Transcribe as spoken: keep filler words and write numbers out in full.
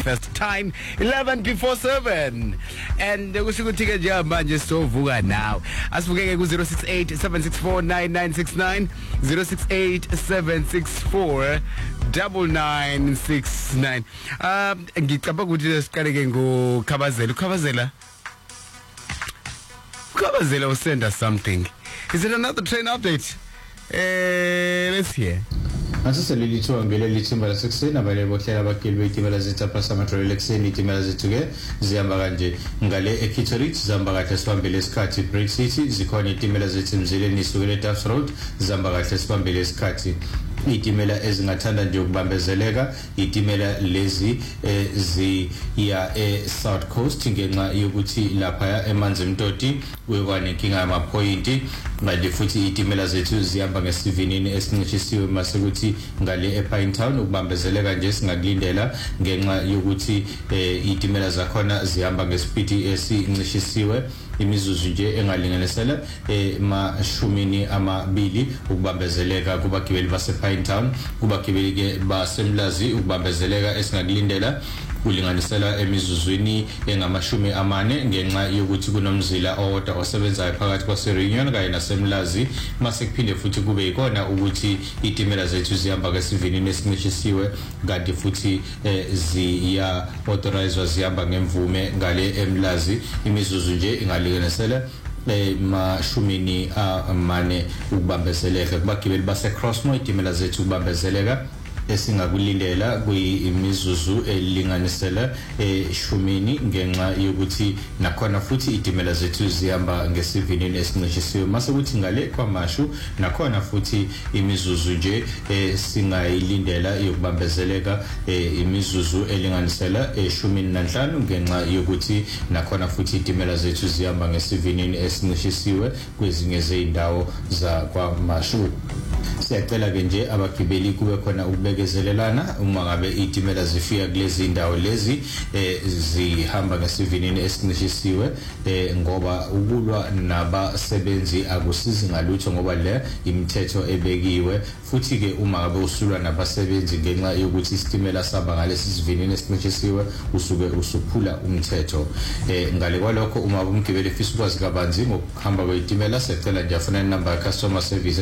breakfast time eleven before seven and kusikuthi ke nje manje sovuka now asivukeke ku zero six eight seven six four nine nine six nine zero six eight seven six four nine nine six nine. um ngicabanga ukuthi siqale ke ngokhabazela ukhabazela ukhabazela usend us something. Is it another train update? Eh let's hear. Asiseleli litho ngele lithimba lasekuseni abale bohlela abageli beyitimela zetapha samatrol ekseni itimela zethu ke zihamba kanje ngale eKitcherit zihamba kahle sibambele isikhathi Break City zikhona itimela zethu emzileni isukele Duffs Road zihamba kahle sibambele isikhathi itimela ezingathanda nje ukubambezeleka itimela lezi ziya eSouth Coast ngenxa yokuthi lapha emanzi emtoti kwekwane inkinga yamaphoyinti manje futhi itimela zethu zihamba ngesivinini esincishisiwe masekuthi ngale ePine Town ukubambezeleka nje singakulindela ngenxa yokuthi itimela zakhona zihamba ngespeed esincishisiwe imizuzu nje engalinganisela emashumini amabili ukubambezeleka kubagibeli basePine Town kubagibeli ke baseMlazi ukubambezeleka esingakulindela kulinganisela emizuzwini engamashumi amane ngenxa yokuthi kunomzila owodwa osebenzayo phakathi kwaseReunion kanye naseMlazi mase kuphinde futhi kube ikona ukuthi itimela zethu zihamba ngesivinini esincishisiwe kanti futhi ziya authorized zihamba ngemvume ngale eMlazi imizuzu nje ingalinganisela emashumini amane ukubambezeleka kubagibeli base Crossmoor itimela zethu ukubambezeleka esingakulindela kuyimizuzu elinganisela eshumini ngenxa yokuthi nakhona futhi itimela zethu zihamba ngesivinini esincishisiwe mase kuthi ngale kwamashu nakhona futhi imizuzu nje singayilindela yokubambezeleka imizuzu elinganisela eshumini nanhlanu ngenxa yokuthi nakhona futhi itimela zethu zihamba ngesivinini esincishisiwe kwezinye zeindawo za kwamashu. Siyacela ke nje abagibeli kube khona ukubekezelelana uma ngabe itimela zifika kulezi indawo lezi zihamba ngesivinini esincishisiwe ngoba ukulwa nabasebenzi akusizi ngalutho ngoba le imithetho ebekiwe futhi ke uma ngabe usulwa nabasebenzi ngenxa yokuthi isitimela saba ngalesi sivinini esincishisiwe usuke usuphula umthetho ngale kwalokho uma umgibeli efisa ukwazi kabanzi ngokuhamba kwetimela secela nje afuna inamba ya customer service